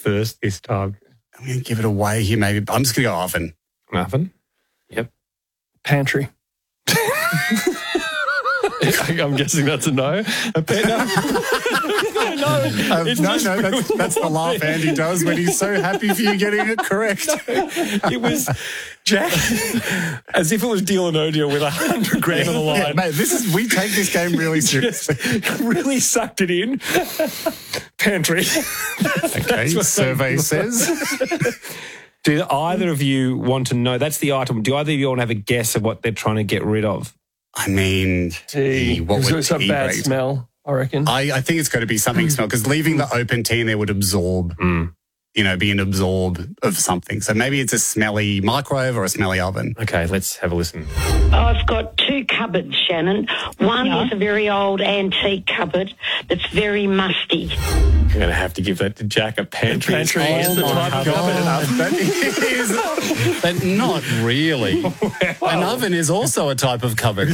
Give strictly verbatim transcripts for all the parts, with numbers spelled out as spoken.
first this time. I'm going to give it away here maybe. I'm just going to go oven. Oven? Yep. Pantry. I'm guessing that's a no. A pe- no. no, Um, it's no, just no, really that's, that's the laugh Andy does when he's so happy for you getting it correct. No, it was Jack, as if it was deal or no deal with a hundred grand on the line. Yeah, mate, this is we take this game really seriously. Really sucked it in. Pantry. Okay, survey says. Do either of you want to know? That's the item. Do either of you want to have a guess of what they're trying to get rid of? I mean, Tea. what It's would it's a tea bad rate? smell, I reckon. I, I think it's going to be something smell because leaving the open tea in there would absorb, Mm. you know, be an absorb of something. So maybe it's a smelly microwave or a smelly oven. Okay, let's have a listen. I've got two cupboards, Shannon. One is a very old antique cupboard that's very musty. I'm going to have to give that to Jack. A pantry. Pantry is the type of God, that is, but not really. An oven is also a type of cupboard.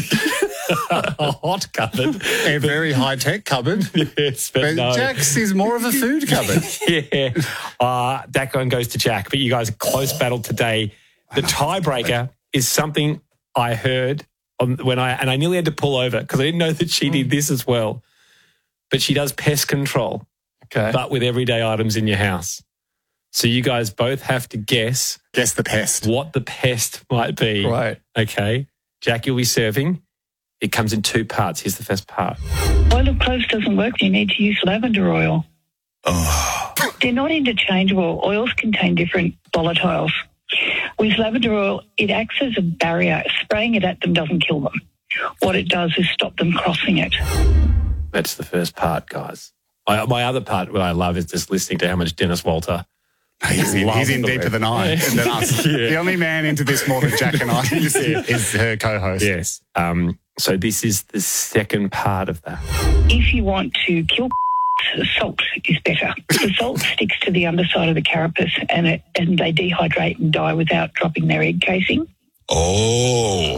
A hot cupboard. A very high-tech cupboard. Yes, but, But no. Jack's is more of a food cupboard. Yeah. Uh, that one goes to Jack. But you guys, a close battle today. The tiebreaker is something I heard on when I, and I nearly had to pull over because I didn't know that she did this as well. But she does pest control, Okay. but with everyday items in your house. So you guys both have to guess Guess the pest. what the pest might be. Right. Okay. Jack, you'll be serving. It comes in two parts. Here's the first part. Oil of cloves doesn't work. You need to use lavender oil. Oh. They're not interchangeable. Oils contain different volatiles. With lavender oil, it acts as a barrier. Spraying it at them doesn't kill them. What it does is stop them crossing it. That's the first part, guys. I, my other part, what I love, is just listening to how much Dennis Walter. He's in, he's in deeper than I than us. Yeah. The only man into this more than Jack and I is, is her co-host. Yes. Um, so this is the second part of that. If you want to kill salt is better. The salt sticks to the underside of the carapace and it, and they dehydrate and die without dropping their egg casing. Oh.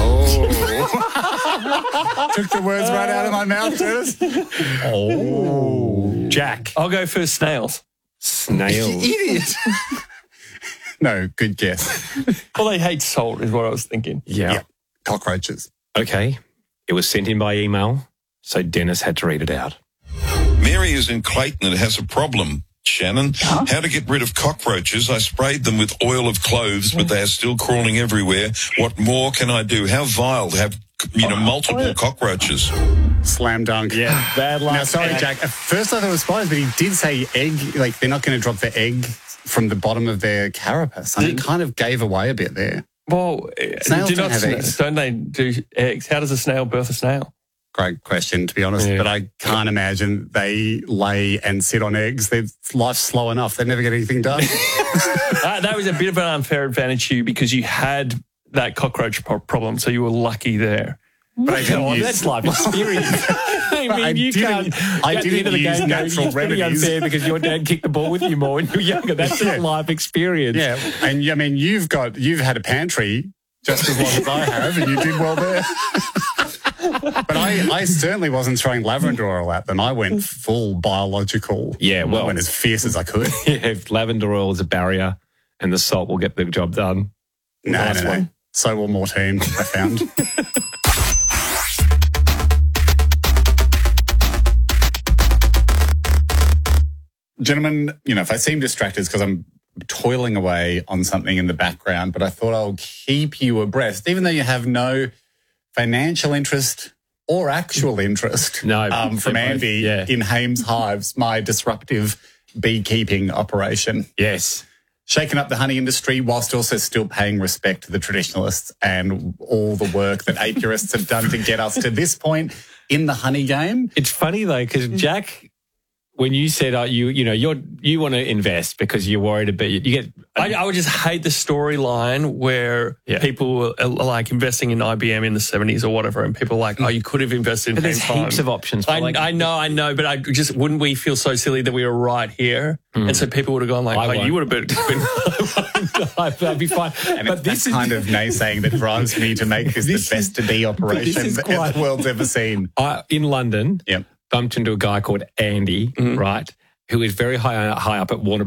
Oh. Took the words right out of my mouth, Dennis. Oh. Jack. I'll go for snails. Snails. Idiot. No, good guess. Well, they hate salt is what I was thinking. Yeah. Yeah. Cockroaches. Okay. It was sent in by email, so Dennis had to read it out. Mary is in Clayton and has a problem. Shannon, how to get rid of cockroaches? I sprayed them with oil of cloves, but they are still crawling everywhere. What more can I do? How vile to have, you know, multiple cockroaches? Slam dunk. Yeah. Bad luck. Now, sorry, Jack. At first I thought it was spies, but he did say egg. Like, they're not going to drop the egg from the bottom of their carapace. I mean, it kind of gave away a bit there. Well, Snails do don't not have sna- eggs. Don't they do eggs? How does a snail birth a snail? Great question, to be honest, Yeah. but I can't imagine they lay and sit on eggs. Their life's slow enough. They never get anything done. uh, that was a bit of an unfair advantage to you because you had that cockroach pro- problem, so you were lucky there. But I didn't Oh, use- that's life experience. I mean, I you didn't- can't. I at the didn't end of the use game, go, natural it's pretty remedies. unfair because your dad kicked the ball with you more when you were younger. That's not life experience. Yeah, and I mean, you've got you've had a pantry just as long as I have, and you did well there. But I, I certainly wasn't throwing lavender oil at them. I went full biological. Yeah, well- I went as fierce as I could. Yeah, lavender oil is a barrier, and the salt will get the job done. No, Nice no, no. one. So will more team, I found. Gentlemen, you know, if I seem distracted, it's because I'm toiling away on something in the background, but I thought I'll keep you abreast, even though you have no financial interest or actual interest No, um, from they're both, Andy yeah. in Hames Hives, my disruptive beekeeping operation. Yes. Shaking up the honey industry whilst also still paying respect to the traditionalists and all the work that apiarists have done to get us to this point in the honey game. It's funny though, because Jack, when you said uh, you you know you're you want to invest because you're worried about you get. I, I would just hate the storyline where Yeah. people are like investing in I B M in the seventies or whatever, and people are like, oh, you could have invested in But there's Hames heaps Hive. of options. for I, like, I know, I know, but I just wouldn't we feel so silly that we were right here, and so people would have gone like, I oh, won't. you would have been. I'd be fine. And but it's this that is kind of naysaying that drives me to make this, This the is- best to be operation is that quite- the world's ever seen. I, in London. Yep. Bumped into a guy called Andy, right, who is very high high up at Warner